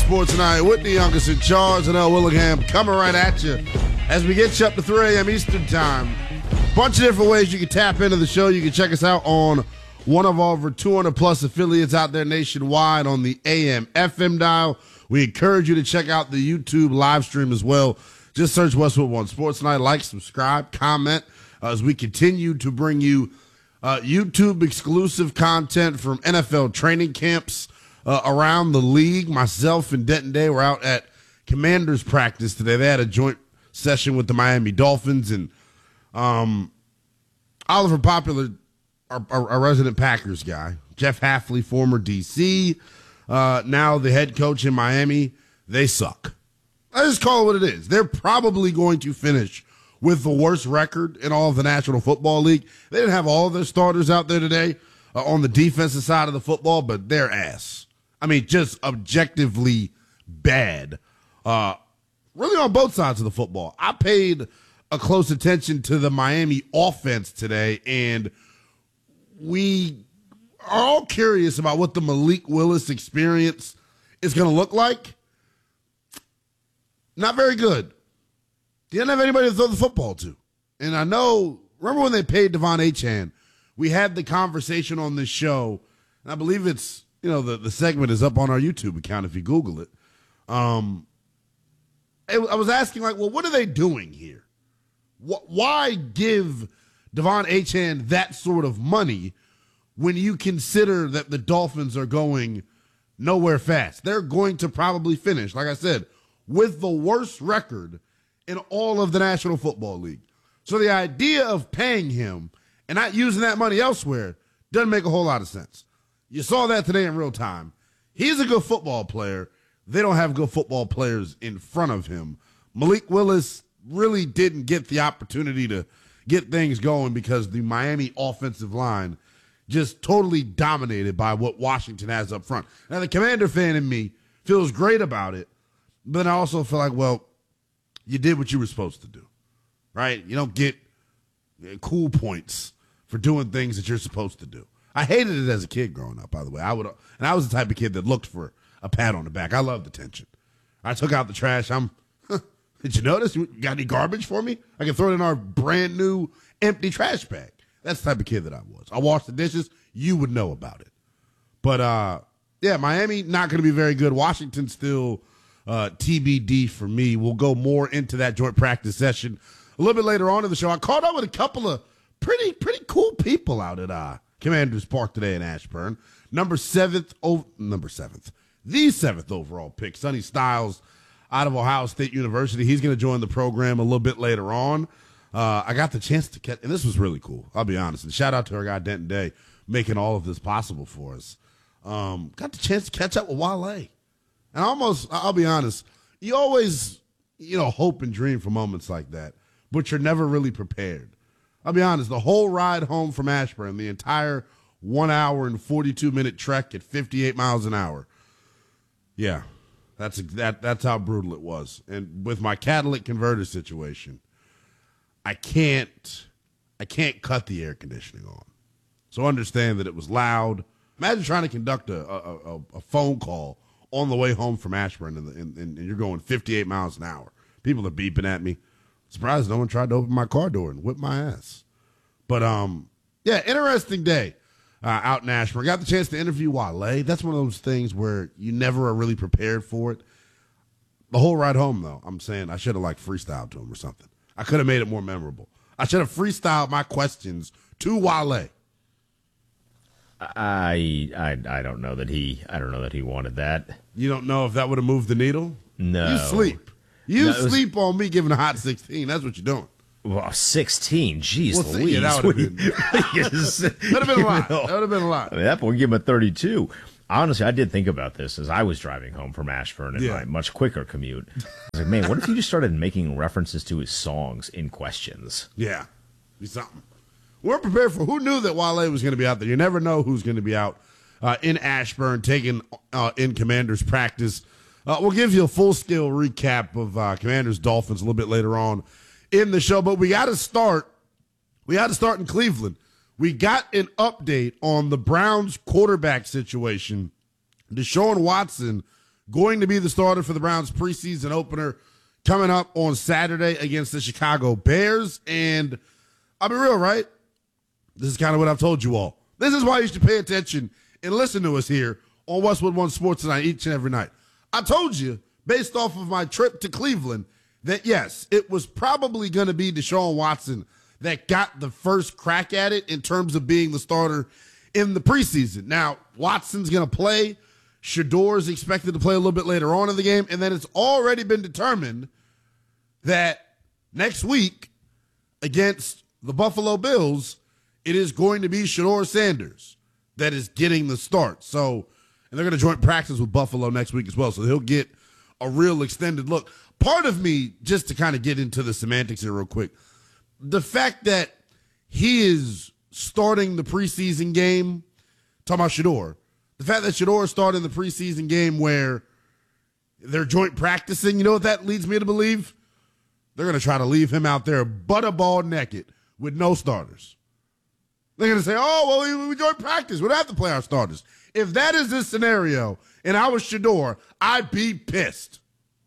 Sports Night with the youngest in charge and L. Willingham coming right at you as we get you up to 3 a.m. Eastern Time. Bunch of different ways you can tap into the show. You can check us out on one of our over 200-plus affiliates out there nationwide on the AM, FM dial. We encourage you to check out the YouTube live stream as well. Just search Westwood One Sports Night. Like, subscribe, comment as we continue to bring you YouTube-exclusive content from NFL training camps around the league. Myself and Denton Day were out at Commanders practice today. They had a joint session with the Miami Dolphins, and Oliver Popular, our resident Packers guy, Jeff Hafley, former DC, now the head coach in Miami, they suck. I just call it what it is. They're probably going to finish with the worst record in all of the National Football League. They didn't have all of their starters out there today on the defensive side of the football, but they're ass. I mean, just objectively bad. Really on both sides of the football. I paid a close attention to the Miami offense today, and we are all curious about what the Malik Willis experience is going to look like. Not very good. He didn't have anybody to throw the football to. And I know, remember when they paid Devon Achane, we had the conversation on this show, and I believe it's, the segment is up on our YouTube account if you Google it. I was asking, what are they doing here? Why give Devon Achane that sort of money when you consider that the Dolphins are going nowhere fast? They're going to probably finish, like I said, with the worst record in all of the National Football League. So the idea of paying him and not using that money elsewhere doesn't make a whole lot of sense. You saw that today in real time. He's a good football player. They don't have good football players in front of him. Malik Willis really didn't get the opportunity to get things going because the Miami offensive line just totally dominated by what Washington has up front. Now, the Commander fan in me feels great about it, but then I also feel like, you did what you were supposed to do, right? You don't get cool points for doing things that you're supposed to do. I hated it as a kid growing up, by the way. I was the type of kid that looked for a pat on the back. I loved attention. I took out the trash. Did you notice? You got any garbage for me? I can throw it in our brand new empty trash bag. That's the type of kid that I was. I washed the dishes. You would know about it. But, Miami, not going to be very good. Washington still TBD for me. We'll go more into that joint practice session a little bit later on in the show. I caught up with a couple of pretty cool people out at Commanders Park today in Ashburn. The 7th overall pick, Sonny Styles out of Ohio State University. He's going to join the program a little bit later on. I got the chance to catch, and this was really cool, I'll be honest. And shout out to our guy Denton Day making all of this possible for us. Got the chance to catch up with Wale. And I'll be honest, you always, hope and dream for moments like that, but you're never really prepared. I'll be honest, the whole ride home from Ashburn, the entire 1 hour and 42-minute trek at 58 miles an hour. Yeah, that's how brutal it was. And with my catalytic converter situation, I can't cut the air conditioning on. So understand that it was loud. Imagine trying to conduct a phone call on the way home from Ashburn and you're going 58 miles an hour. People are beeping at me. Surprised no one tried to open my car door and whip my ass. But, interesting day out in Ashburn. Got the chance to interview Wale. That's one of those things where you never are really prepared for it. The whole ride home, though, I'm saying I should have, freestyled to him or something. I could have made it more memorable. I should have freestyled my questions to Wale. I don't know that he wanted that. You don't know if that would have moved the needle? No. You sleep. You sleep on me giving a hot 16. That's what you're doing. Well, 16. Jeez Louise. Yeah, that would have been a lot. That would have been a lot. I mean, that would give him a 32. Honestly, I did think about this as I was driving home from Ashburn in my much quicker commute. I was like, man, what if you just started making references to his songs in questions? Yeah. Be something. We're prepared for who knew that Wale was going to be out there. You never know who's going to be out in Ashburn taking in Commanders practice. We'll give you a full-scale recap of Commanders Dolphins a little bit later on in the show, but we got to start in Cleveland. We got an update on the Browns quarterback situation. Deshaun Watson going to be the starter for the Browns preseason opener coming up on Saturday against the Chicago Bears. And I'll be real, right? This is kind of what I've told you all. This is why you should pay attention and listen to us here on Westwood One Sports Tonight each and every night. I told you, based off of my trip to Cleveland, that yes, it was probably going to be Deshaun Watson that got the first crack at it in terms of being the starter in the preseason. Now, Watson's going to play. Shedeur is expected to play a little bit later on in the game. And then it's already been determined that next week against the Buffalo Bills, it is going to be Shedeur Sanders that is getting the start. So, and they're going to joint practice with Buffalo next week as well. So he'll get a real extended look. Part of me, just to kind of get into the semantics here real quick, the fact that he is starting the preseason game, talking about Shedeur, the fact that Shedeur is starting the preseason game where they're joint practicing, you know what that leads me to believe? They're going to try to leave him out there butterball naked with no starters. They're going to say, oh, well, we joint practice. We don't have to play our starters. If that is this scenario and I was Shedeur, I'd be pissed.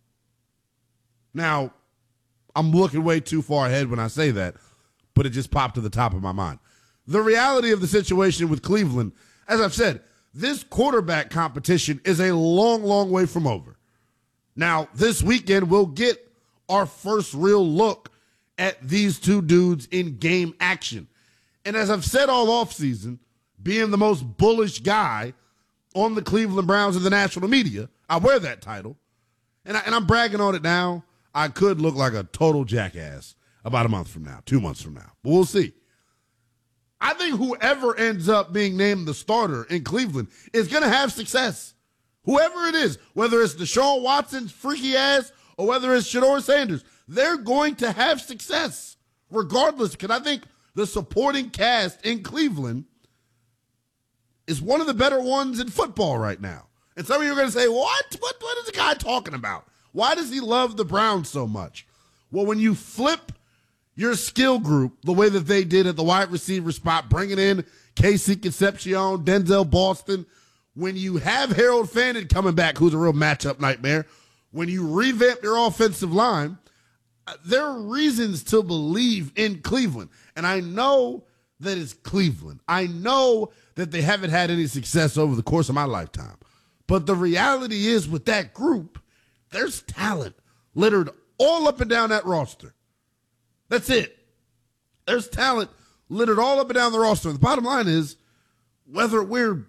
Now, I'm looking way too far ahead when I say that, but it just popped to the top of my mind. The reality of the situation with Cleveland, as I've said, this quarterback competition is a long, long way from over. Now, this weekend, we'll get our first real look at these two dudes in game action. And as I've said all offseason, being the most bullish guy on the Cleveland Browns in the national media, I wear that title, and I'm bragging on it now. I could look like a total jackass about a month from now, 2 months from now, but we'll see. I think whoever ends up being named the starter in Cleveland is going to have success. Whoever it is, whether it's Deshaun Watson's freaky ass or whether it's Shedeur Sanders, they're going to have success regardless, because I think the supporting cast in Cleveland is one of the better ones in football right now. And some of you are going to say, what is the guy talking about? Why does he love the Browns so much? Well, when you flip your skill group the way that they did at the wide receiver spot, bringing in Casey Concepcion, Denzel Boston, when you have Harold Fannin coming back, who's a real matchup nightmare, when you revamp your offensive line, there are reasons to believe in Cleveland. And I know that it's Cleveland. I know that they haven't had any success over the course of my lifetime. But the reality is with that group, there's talent littered all up and down that roster. That's it. There's talent littered all up and down the roster. The bottom line is, whether we're,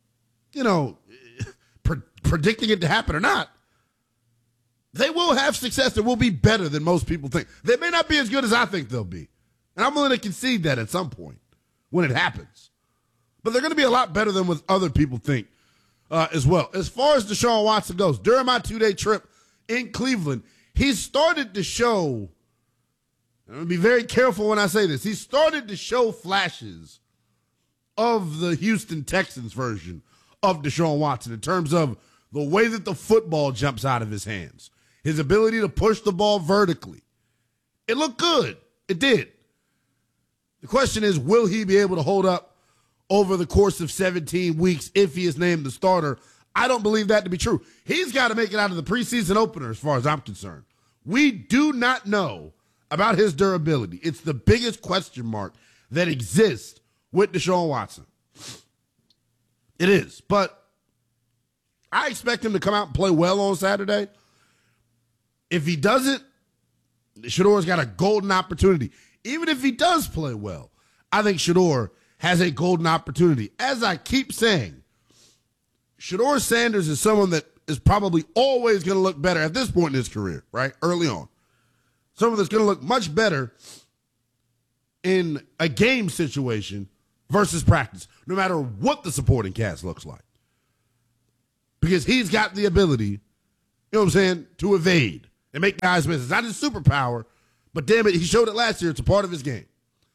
predicting it to happen or not, they will have success that will be better than most people think. They may not be as good as I think they'll be. And I'm willing to concede that at some point when it happens. But they're going to be a lot better than what other people think as well. As far as Deshaun Watson goes, during my 2-day trip in Cleveland, he started to show, I'm going to be very careful when I say this, he started to show flashes of the Houston Texans version of Deshaun Watson in terms of the way that the football jumps out of his hands, his ability to push the ball vertically. It looked good. It did. The question is, will he be able to hold up over the course of 17 weeks if he is named the starter? I don't believe that to be true. He's got to make it out of the preseason opener as far as I'm concerned. We do not know about his durability. It's the biggest question mark that exists with Deshaun Watson. It is. But I expect him to come out and play well on Saturday. If he doesn't, Shedeur's got a golden opportunity. Even if he does play well, I think Shedeur has a golden opportunity. As I keep saying, Shedeur Sanders is someone that is probably always going to look better at this point in his career, right? Early on. Someone that's going to look much better in a game situation versus practice, no matter what the supporting cast looks like. Because he's got the ability, you know what I'm saying, to evade and make guys miss. It's not his superpower, but damn it, he showed it last year. It's a part of his game.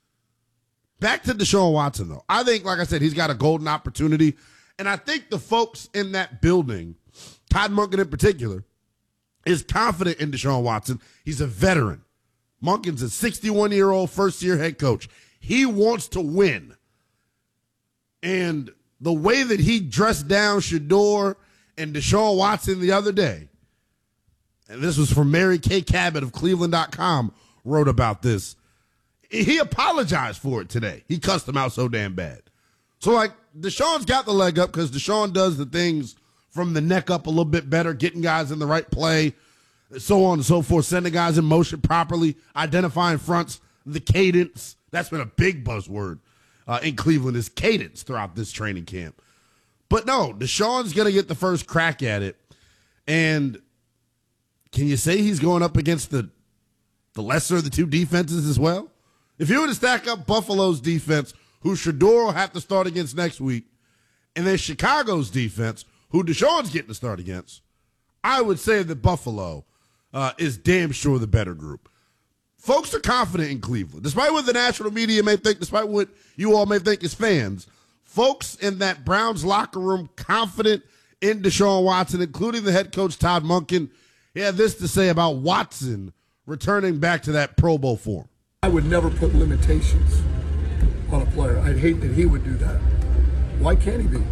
Back to Deshaun Watson, though. I think, like I said, he's got a golden opportunity. And I think the folks in that building, Todd Monken in particular, is confident in Deshaun Watson. He's a veteran. Monken's a 61-year-old first-year head coach. He wants to win. And the way that he dressed down Shedeur And Deshaun Watson the other day, and this was from Mary Kay Cabot of Cleveland.com, wrote about this. He apologized for it today. He cussed him out so damn bad. So, like, Deshaun's got the leg up because Deshaun does the things from the neck up a little bit better, getting guys in the right play, so on and so forth, sending guys in motion properly, identifying fronts, the cadence. That's been a big buzzword in Cleveland is cadence throughout this training camp. But no, Deshaun's going to get the first crack at it. And can you say he's going up against the lesser of the two defenses as well? If you were to stack up Buffalo's defense, who Shedeur will have to start against next week, and then Chicago's defense, who Deshaun's getting to start against, I would say that Buffalo is damn sure the better group. Folks are confident in Cleveland. Despite what the national media may think, despite what you all may think as fans, folks in that Browns locker room confident in Deshaun Watson, including the head coach Todd Monken. He had this to say about Watson returning back to that Pro Bowl form. I would never put limitations on a player. I'd hate that he would do that. Why can't he be?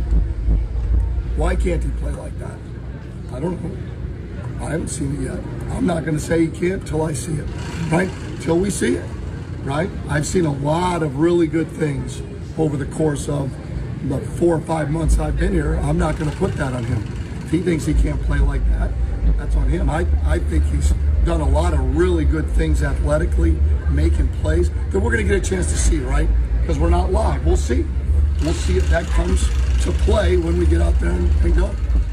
Why can't he play like that? I don't know. I haven't seen it yet. I'm not going to say he can't till I see it, right? Till we see it, right? I've seen a lot of really good things over the course of the 4 or 5 months I've been here. I'm not going to put that on him. If he thinks he can't play like that, that's on him. I think he's done a lot of really good things athletically, making plays that we're going to get a chance to see, right? Because we're not live. We'll see. We'll see if that comes to play when we get out there and go.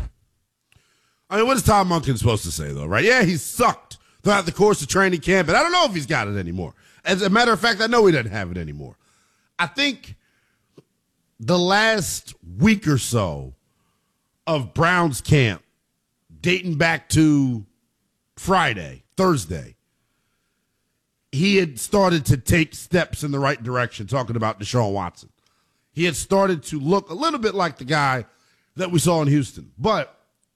I mean, what is Tom Monken supposed to say, though, right? Yeah, he's sucked throughout the course of training camp, and I don't know if he's got it anymore. As a matter of fact, I know he doesn't have it anymore. I think the last week or so of Browns camp, dating back to Thursday, he had started to take steps in the right direction, talking about Deshaun Watson. He had started to look a little bit like the guy that we saw in Houston. But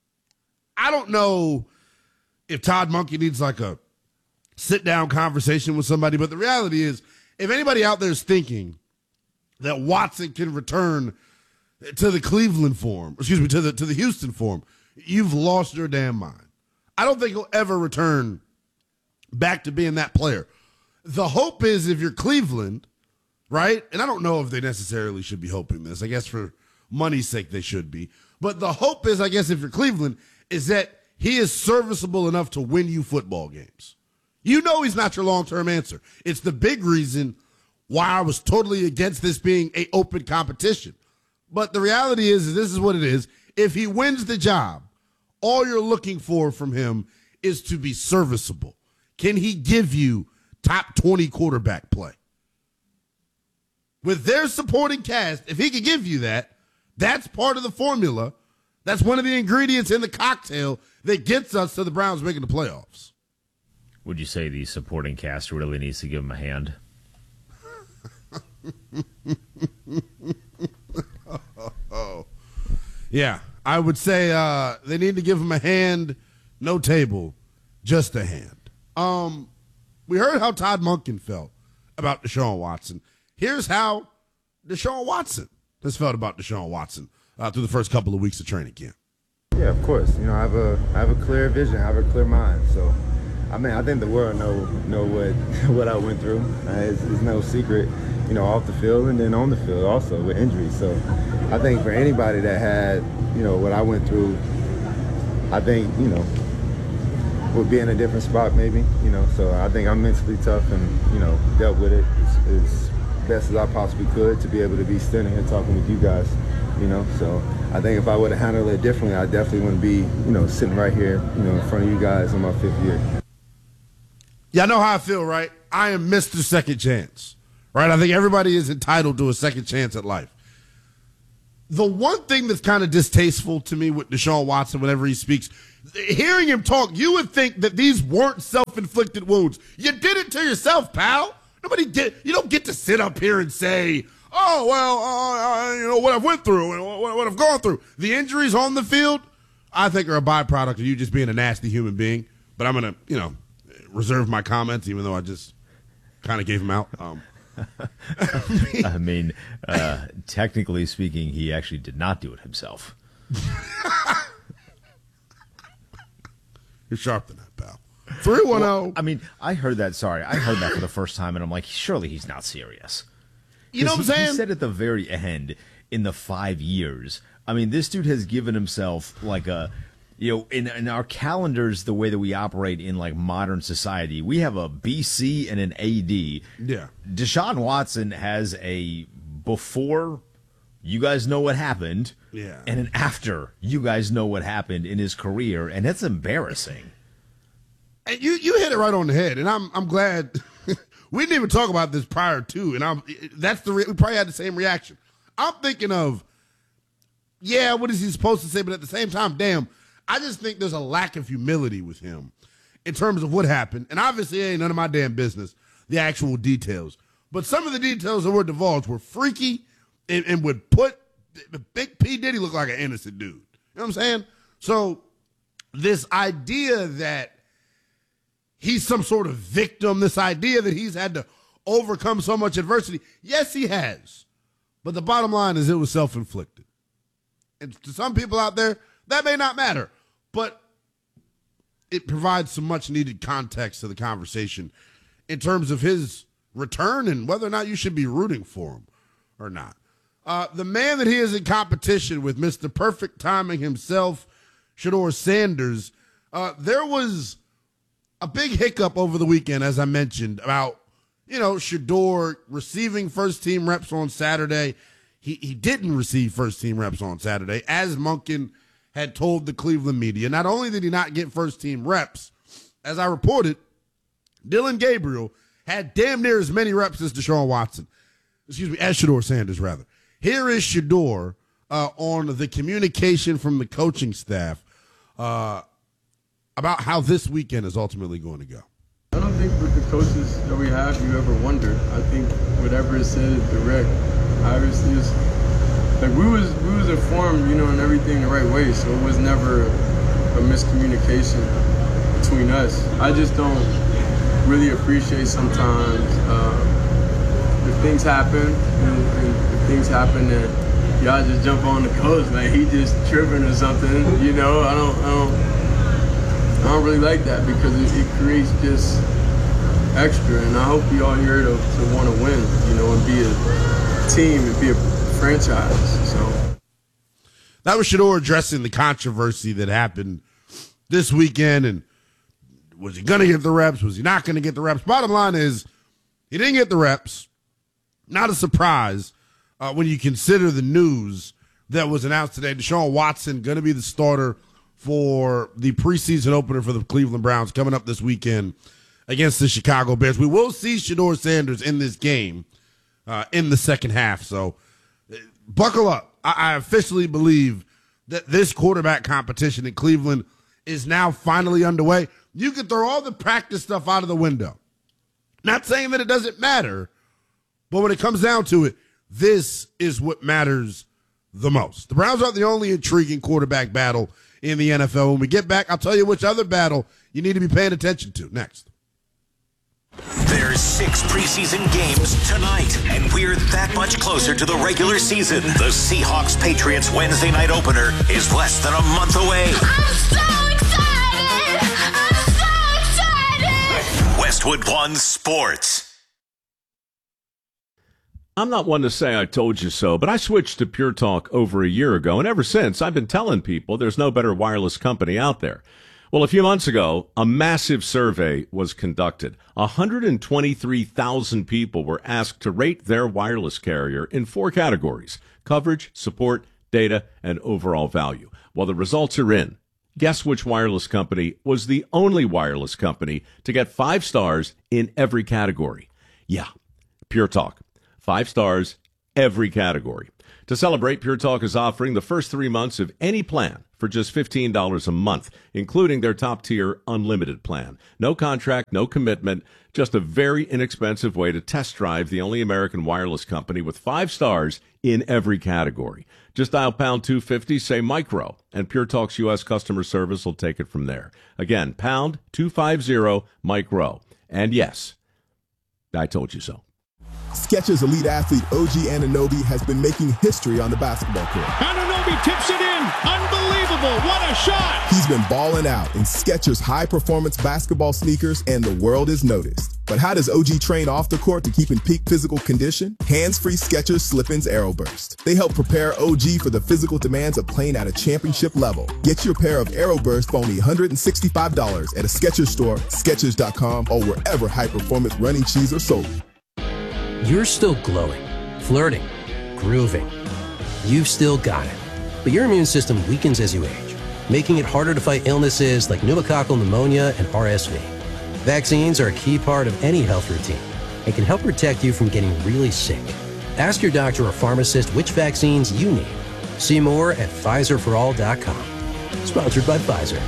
I don't know if Todd Monken needs like a sit-down conversation with somebody, but the reality is, if anybody out there is thinking that Watson can return to the Cleveland form, to the Houston form, you've lost your damn mind. I don't think he'll ever return back to being that player. The hope is if you're Cleveland, right? And I don't know if they necessarily should be hoping this. I guess for money's sake they should be. But the hope is, I guess, if you're Cleveland, is that he is serviceable enough to win you football games. You know he's not your long-term answer. It's the big reason why I was totally against this being an open competition. But the reality is this is what it is. If he wins the job, all you're looking for from him is to be serviceable. Can he give you top 20 quarterback play? With their supporting cast, if he can give you that, that's part of the formula. That's one of the ingredients in the cocktail that gets us to the Browns making the playoffs. Would you say the supporting cast really needs to give him a hand? Yeah, I would say they need to give him a hand, no table, just a hand. We heard how Todd Monken felt about Deshaun Watson. Here's how Deshaun Watson has felt about Deshaun Watson through the first couple of weeks of training camp. Yeah, of course. You know, I have a clear vision, I have a clear mind. So, I mean, I think the world know what I went through. It's no secret, you know, off the field and then on the field also with injuries. So, I think for anybody that had, you know, what I went through, I think, you know, would be in a different spot maybe, you know. So I think I'm mentally tough and, you know, dealt with it as best as I possibly could to be able to be standing here talking with you guys, you know. So I think if I would have handled it differently, I definitely wouldn't be, you know, sitting right here, you know, in front of you guys in my 5th year. Yeah, I know how I feel, right? I am Mr. Second Chance, right? I think everybody is entitled to a second chance at life. The one thing that's kind of distasteful to me with Deshaun Watson whenever he speaks, hearing him talk, you would think that these weren't self-inflicted wounds. You did it to yourself, pal. Nobody did. You don't get to sit up here and say, oh, well, you know, what I've went through and what I've gone through. The injuries on the field, I think, are a byproduct of you just being a nasty human being. But I'm going to, you know, reserve my comments, even though I just kind of gave them out. I mean, technically speaking, he actually did not do it himself. You're sharper than that, pal. 310. Well, I mean, I heard that for the first time, and I'm like, surely he's not serious. You know what I'm saying? He said at the very end, in the 5 years, I mean, this dude has given himself like a, in our calendars, the way that we operate in like modern society, we have a BC and an AD. Yeah. Deshaun Watson has a before, you guys know what happened, and an after, you guys know what happened in his career, and it's embarrassing. And you hit it right on the head, and I'm glad we didn't even talk about this prior to, and we probably had the same reaction. I'm thinking of, what is he supposed to say? But at the same time, damn, I just think there's a lack of humility with him in terms of what happened. And obviously, it ain't none of my damn business, the actual details. But some of the details that were divulged were freaky and would put Big P. Diddy look like an innocent dude. You know what I'm saying? So this idea that he's some sort of victim, this idea that he's had to overcome so much adversity, yes, he has. But the bottom line is it was self-inflicted. And to some people out there, that may not matter. But it provides some much-needed context to the conversation in terms of his return and whether or not you should be rooting for him or not. The man that he is in competition with, Mr. Perfect Timing himself, Shedeur Sanders, there was a big hiccup over the weekend, as I mentioned, about, Shedeur receiving first-team reps on Saturday. He didn't receive first-team reps on Saturday, as Monken had told the Cleveland media. Not only did he not get first-team reps, as I reported, Dillon Gabriel had damn near as many reps as Deshaun Watson. As Shedeur Sanders, rather. Here is Shedeur on the communication from the coaching staff about how this weekend is ultimately going to go. I don't think with the coaches that we have, you ever wonder. I think whatever is said is direct. Obviously, it's like we was informed, and everything the right way, so it was never a miscommunication between us. I just don't really appreciate sometimes if things happen and if things happen and y'all just jump on the coach like he just tripping or something. I don't really like that because it creates just extra, and I hope we all here to want to win, and be a team and be a franchise. So that was Shedeur addressing the controversy that happened this weekend, and was he going to get the reps? Was he not going to get the reps? Bottom line is he didn't get the reps. Not a surprise when you consider the news that was announced today. Deshaun Watson going to be the starter for the preseason opener for the Cleveland Browns coming up this weekend against the Chicago Bears. We will see Shedeur Sanders in this game in the second half. So buckle up. I officially believe that this quarterback competition in Cleveland is now finally underway. You can throw all the practice stuff out of the window. Not saying that it doesn't matter, but when it comes down to it, this is what matters the most. The Browns aren't the only intriguing quarterback battle in the NFL. When we get back, I'll tell you which other battle you need to be paying attention to next. There's 6 preseason games tonight, and we're that much closer to the regular season. The Seahawks-Patriots Wednesday night opener is less than a month away. I'm so excited! I'm so excited! Westwood One Sports. I'm not one to say I told you so, but I switched to Pure Talk over a year ago, and ever since, I've been telling people there's no better wireless company out there. Well, a few months ago, a massive survey was conducted. 123,000 people were asked to rate their wireless carrier in 4 categories: coverage, support, data, and overall value. Well, the results are in. Guess which wireless company was the only wireless company to get 5 stars in every category? Yeah, Pure Talk. 5 stars, every category. To celebrate, Pure Talk is offering the first 3 months of any plan for just $15 a month, including their top-tier unlimited plan. No contract, no commitment, just a very inexpensive way to test drive the only American wireless company with 5 stars in every category. Just dial pound 250, say micro, and Pure Talk's U.S. customer service will take it from there. Again, pound 250 micro. And yes, I told you so. Skechers elite athlete OG Anunoby has been making history on the basketball court. Anunoby tips it in. Unbelievable. What a shot. He's been balling out in Skechers high-performance basketball sneakers, and the world has noticed. But how does OG train off the court to keep in peak physical condition? Hands-free Skechers Slip-ins Aeroburst. They help prepare OG for the physical demands of playing at a championship level. Get your pair of Aeroburst for only $165 at a Skechers store, Skechers.com, or wherever high-performance running shoes are sold. You're still glowing, flirting, grooving. You've still got it. But your immune system weakens as you age, making it harder to fight illnesses like pneumococcal pneumonia and RSV. Vaccines are a key part of any health routine and can help protect you from getting really sick. Ask your doctor or pharmacist which vaccines you need. See more at PfizerForAll.com. Sponsored by Pfizer.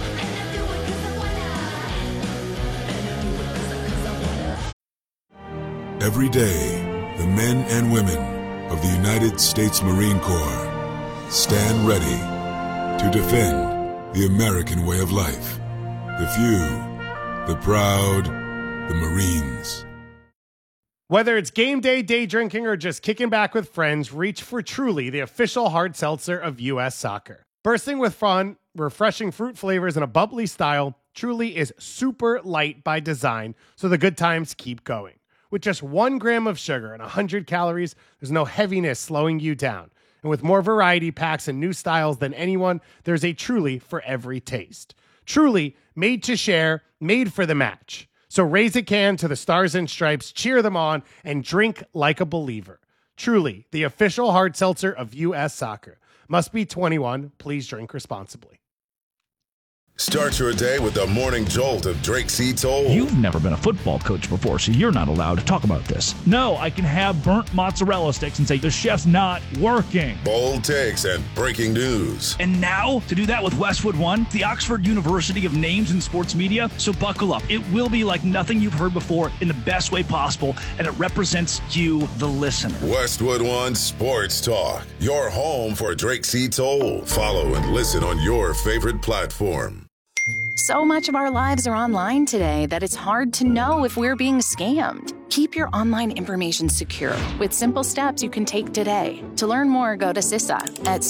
Every day, the men and women of the United States Marine Corps stand ready to defend the American way of life. The few, the proud, the Marines. Whether it's game day, day drinking, or just kicking back with friends, reach for Truly, the official hard seltzer of U.S. Soccer. Bursting with fun, refreshing fruit flavors, and a bubbly style, Truly is super light by design, so the good times keep going. With just 1 gram of sugar and 100 calories, there's no heaviness slowing you down. And with more variety packs and new styles than anyone, there's a Truly for every taste. Truly, made to share, made for the match. So raise a can to the Stars and Stripes, cheer them on, and drink like a believer. Truly, the official hard seltzer of U.S. Soccer. Must be 21. Please drink responsibly. Start your day with the morning jolt of Drake C. Toll. You've never been a football coach before, so you're not allowed to talk about this. No, I can have burnt mozzarella sticks and say the chef's not working. Bold takes and breaking news. And now, to do that with Westwood One, the Oxford University of names in sports media. So buckle up. It will be like nothing you've heard before in the best way possible, and it represents you, the listener. Westwood One Sports Talk, your home for Drake C. Toll. Follow and listen on your favorite platform. So much of our lives are online today that it's hard to know if we're being scammed. Keep your online information secure with simple steps you can take today. To learn more, go to CISA at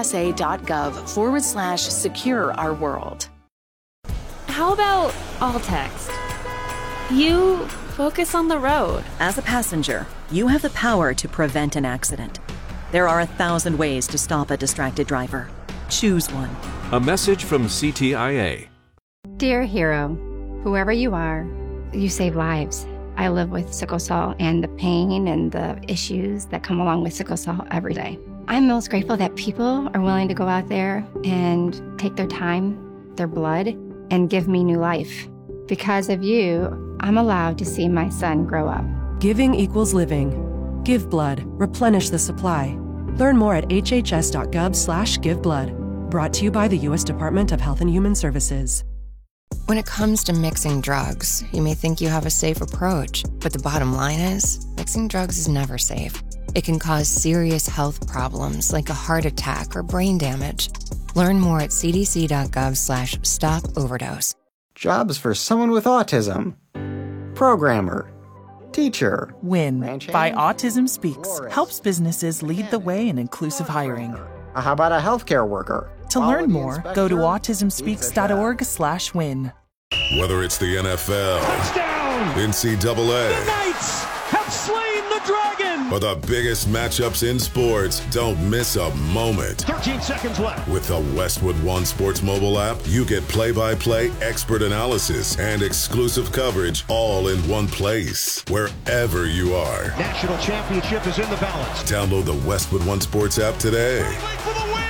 CISA.gov/secure our world. How about all text? You focus on the road. As a passenger, you have the power to prevent an accident. There are 1,000 ways to stop a distracted driver. Choose one. A message from CTIA. Dear hero, whoever you are, you save lives. I live with sickle cell and the pain and the issues that come along with sickle cell every day. I'm most grateful that people are willing to go out there and take their time, their blood, and give me new life. Because of you, I'm allowed to see my son grow up. Giving equals living. Give blood. Replenish the supply. Learn more at hhs.gov/giveblood. Brought to you by the U.S. Department of Health and Human Services. When it comes to mixing drugs, you may think you have a safe approach, but the bottom line is, mixing drugs is never safe. It can cause serious health problems like a heart attack or brain damage. Learn more at cdc.gov/stop-overdose. Jobs for someone with autism. Programmer. Teacher. WIN by Autism Speaks helps businesses lead the way in inclusive hiring. How about a healthcare worker? To learn more, go to autismspeaks.org/win. Whether it's the NFL, touchdown, NCAA, the Knights have slain the dragon, or the biggest matchups in sports, don't miss a moment. 13 seconds left. With the Westwood One Sports mobile app, you get play-by-play expert analysis and exclusive coverage all in one place, wherever you are. National championship is in the balance. Download the Westwood One Sports app today. For the win!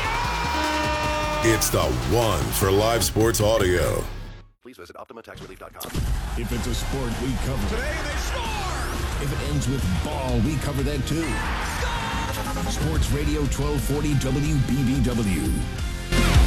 It's the one for live sports audio. Please visit OptimaTaxRelief.com. If it's a sport, we cover Today they score! If it ends with ball, we cover that too. Sports Radio 1240 WBBW.